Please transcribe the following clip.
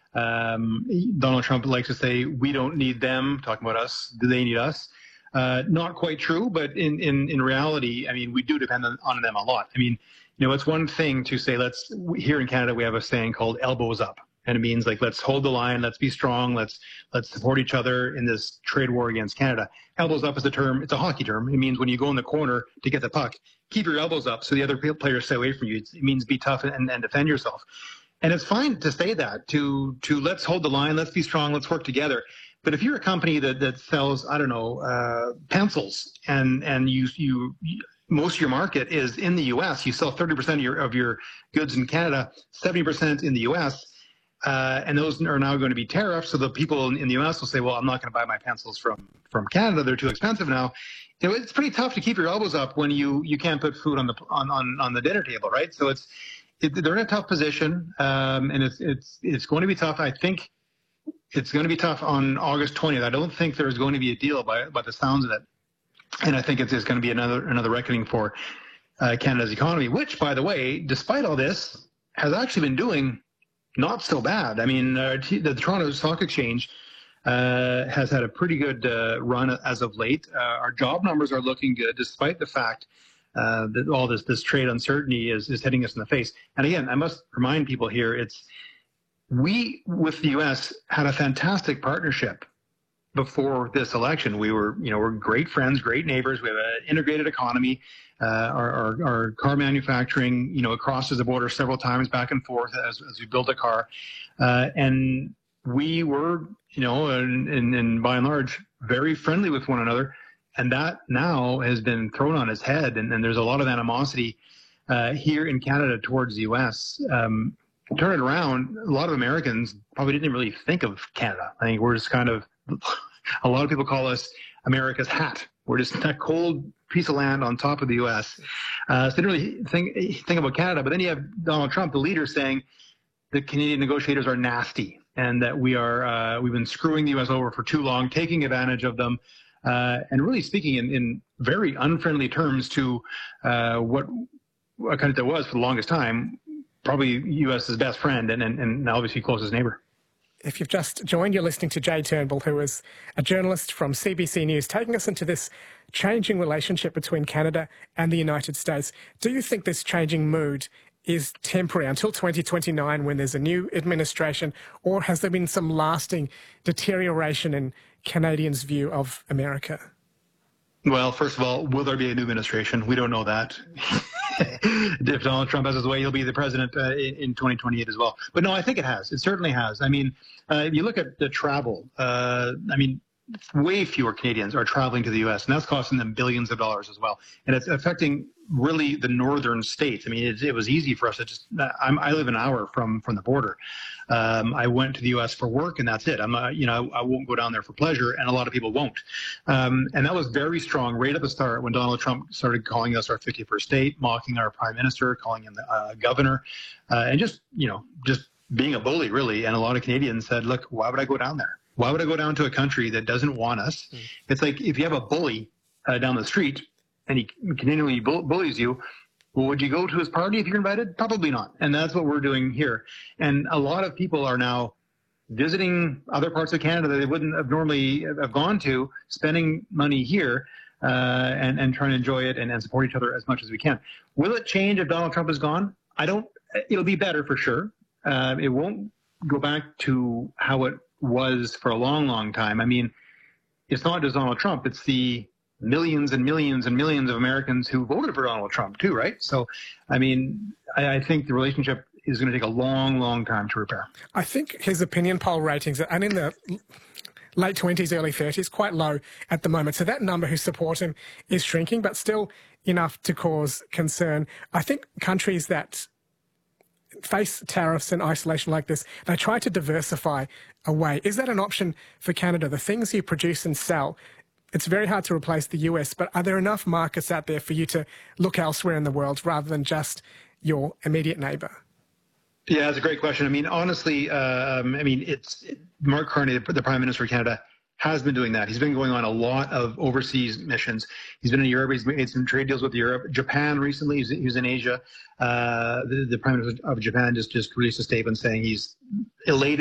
Donald Trump likes to say, we don't need them, talking about us. Do they need us? Not quite true, but in reality, I mean, we do depend on them a lot. I mean, it's one thing to say, here in Canada, we have a saying called elbows up. And it means like, let's hold the line, let's be strong, let's support each other in this trade war against Canada. Elbows up is a term, it's a hockey term. It means when you go in the corner to get the puck, keep your elbows up so the other players stay away from you. It means be tough and defend yourself. And it's fine to say that, to let's hold the line, let's be strong, let's work together. But if you're a company that sells, I don't know, pencils, and you most of your market is in the U.S., you sell 30% of your goods in Canada, 70% in the U.S., and those are now going to be tariffed. So the people in the U.S. will say, well, I'm not going to buy my pencils from Canada. They're too expensive now. It's pretty tough to keep your elbows up when you can't put food on the dinner table, right? So they're in a tough position, and it's going to be tough. I think it's going to be tough on August 20th. I don't think there's going to be a deal by the sounds of it. And I think it's going to be another reckoning for Canada's economy, which, by the way, despite all this, has actually been doing not so bad. I mean, the Toronto Stock Exchange has had a pretty good run as of late. Our job numbers are looking good, despite the fact that all this trade uncertainty is hitting us in the face. And again, I must remind people here, we, with the U.S., had a fantastic partnership before this election. We're great friends, great neighbors. We have an integrated economy. Our car manufacturing, it crosses the border several times back and forth as we build a car. And we were, and by and large, very friendly with one another. And that now has been thrown on its head. And there's a lot of animosity here in Canada towards the U.S. Turn it around, a lot of Americans probably didn't really think of Canada. I think we're just kind of, a lot of people call us America's hat. We're just that cold piece of land on top of the U.S. So they didn't really think about Canada. But then you have Donald Trump, the leader, saying the Canadian negotiators are nasty and that we've been screwing the U.S. over for too long, taking advantage of them, and really speaking in very unfriendly terms to what a country that was for the longest time, probably U.S.'s best friend and obviously closest neighbor. If you've just joined, you're listening to Jay Turnbull, who is a journalist from CBC News, taking us into this changing relationship between Canada and the United States. Do you think this changing mood is temporary until 2029 when there's a new administration, or has there been some lasting deterioration in Canadians' view of America? Well, first of all, will there be a new administration? We don't know that. If Donald Trump has his way, he'll be the president in 2028 as well. But no, I think it has. It certainly has. I mean, if you look at the travel, way fewer Canadians are traveling to the U.S., and that's costing them billions of dollars as well. And it's affecting really the northern states. I mean, it was easy for us to just, I live an hour from the border. I went to the U.S. for work, and that's it. I won't go down there for pleasure, and a lot of people won't. And that was very strong right at the start when Donald Trump started calling us our 51st state, mocking our prime minister, calling him the governor, and just being a bully, really. And a lot of Canadians said, look, why would I go down there? Why would I go down to a country that doesn't want us? It's like if you have a bully down the street and he continually bullies you, well, would you go to his party if you're invited? Probably not. And that's what we're doing here. And a lot of people are now visiting other parts of Canada that they wouldn't have normally have gone to, spending money here and trying to enjoy it and support each other as much as we can. Will it change if Donald Trump is gone? It'll be better for sure. It won't go back to how it was for a long, long time. I mean, it's not just Donald Trump, it's the millions and millions and millions of Americans who voted for Donald Trump too, right? So, I mean, I think the relationship is going to take a long, long time to repair. I think his opinion poll ratings are in the late 20s, early 30s, quite low at the moment. So that number who support him is shrinking, but still enough to cause concern. I think countries that face tariffs and isolation like this, they try to diversify away. Is that an option for Canada? The things you produce and sell, it's very hard to replace the US, but are there enough markets out there for you to look elsewhere in the world rather than just your immediate neighbour? Yeah, that's a great question. I mean, honestly, Mark Carney, the Prime Minister of Canada, has been doing that. He's been going on a lot of overseas missions. He's been in Europe. He's made some trade deals with Europe. Japan recently, he was in Asia. The Prime Minister of Japan just released a statement saying he's elated